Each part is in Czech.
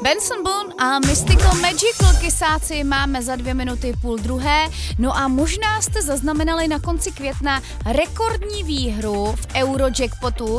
Benson Boone a Mystical Magical, kysáci, máme za 2:30. No a možná jste zaznamenali na konci května rekordní výhru v Eurojackpotu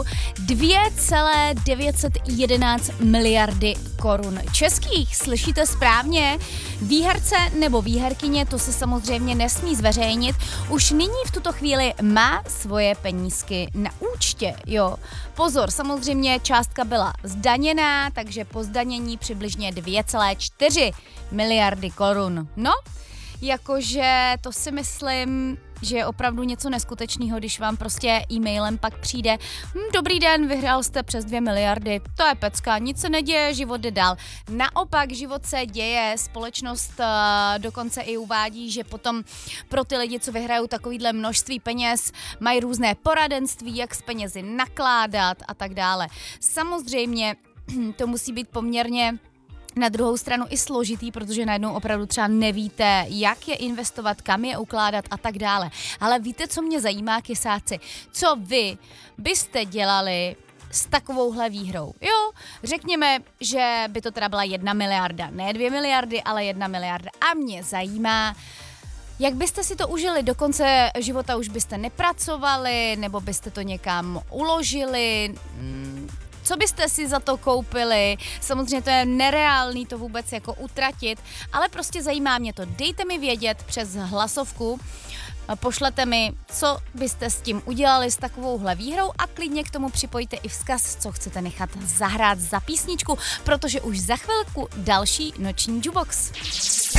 2,911 miliardy korun českých. Slyšíte správně? Výherce nebo výherkyně, to se samozřejmě nesmí zveřejnit, už nyní v tuto chvíli má svoje penízky na účtě, jo. Pozor, samozřejmě částka byla zdaněná, takže po zdanění přibližně 2,4 miliardy korun. No, jakože to si myslím, že je opravdu něco neskutečného, když vám prostě e-mailem pak přijde dobrý den, vyhrál jste přes 2 miliardy, to je pecka, nic se neděje, život jde dál. Naopak život se děje, společnost dokonce i uvádí, že potom pro ty lidi, co vyhrajou takovýhle množství peněz, mají různé poradenství, jak s penězi nakládat a tak dále. Samozřejmě to musí být poměrně na druhou stranu i složitý, protože najednou opravdu třeba nevíte, jak je investovat, kam je ukládat a tak dále. Ale víte, co mě zajímá, kysáci? Co vy byste dělali s takovouhle výhrou? Jo, řekněme, že by to teda byla 1 miliarda, ne 2 miliardy, ale 1 miliarda. A mě zajímá, jak byste si to užili? Do konce života už byste nepracovali, nebo byste to někam uložili? Co byste si za to koupili? Samozřejmě to je nereálný to vůbec jako utratit, ale prostě zajímá mě to. Dejte mi vědět přes hlasovku, pošlete mi, co byste s tím udělali s takovouhle výhrou a klidně k tomu připojte i vzkaz, co chcete nechat zahrát za písničku, protože už za chvilku další noční jukebox.